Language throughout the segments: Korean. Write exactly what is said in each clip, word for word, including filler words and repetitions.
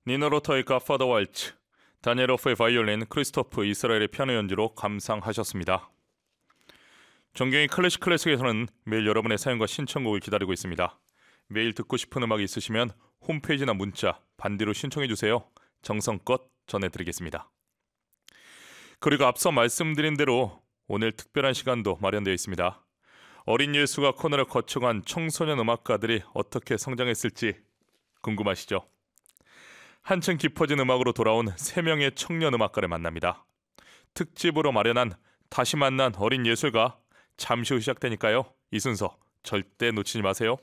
니노 로터의 갓파더 왈츠, 다니엘 오프의 바이올린, 크리스토프 이스라엘의 피아노 연주로 감상하셨습니다. 존경의 클래식 클래식에서는 매일 여러분의 사연과 신청곡을 기다리고 있습니다. 매일 듣고 싶은 음악이 있으시면 홈페이지나 문자 반디로 신청해주세요. 정성껏 전해드리겠습니다. 그리고 앞서 말씀드린 대로 오늘 특별한 시간도 마련되어 있습니다. 어린 예수가 코너를 거쳐간 청소년 음악가들이 어떻게 성장했을지 궁금하시죠? 한층 깊어진 음악으로 돌아온 세 명의 청년 음악가를 만납니다. 특집으로 마련한 다시 만난 어린 예술가, 잠시 후 시작되니까요. 이 순서 절대 놓치지 마세요.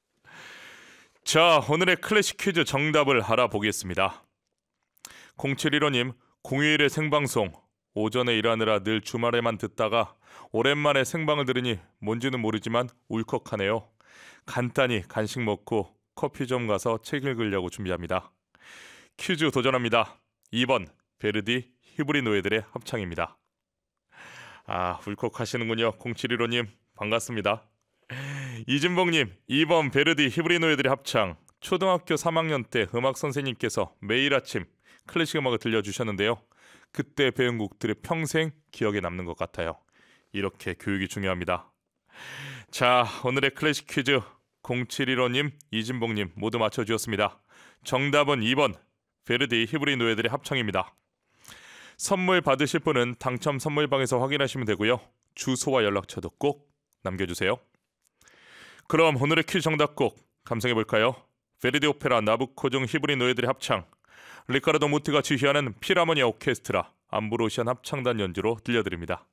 자, 오늘의 클래식 퀴즈 정답을 알아보겠습니다. 공칠일오님, 공휴일에 생방송, 오전에 일하느라 늘 주말에만 듣다가 오랜만에 생방을 들으니 뭔지는 모르지만 울컥하네요. 간단히 간식 먹고 커피 좀 가서 책 읽으려고 준비합니다. 퀴즈 도전합니다. 이 번 베르디 히브리 노예들의 합창입니다. 아, 울컥하시는군요. 공칠일오님 반갑습니다. 이진봉님, 이 번 베르디 히브리 노예들의 합창. 초등학교 삼 학년 때 음악 선생님께서 매일 아침 클래식 음악을 들려주셨는데요. 그때 배운 곡들이 평생 기억에 남는 것 같아요. 이렇게 교육이 중요합니다. 자, 오늘의 클래식 퀴즈 공칠일오님, 이진봉님 모두 맞춰주셨습니다. 정답은 이 번 베르디 히브리 노예들의 합창입니다. 선물 받으실 분은 당첨 선물방에서 확인하시면 되고요. 주소와 연락처도 꼭 남겨주세요. 그럼 오늘의 퀴즈 정답곡 감상해볼까요? 베르디 오페라 나부코중 히브리 노예들의 합창, 리카르도 무티가 지휘하는 필하모니아 오케스트라, 암브로시안 합창단 연주로 들려드립니다.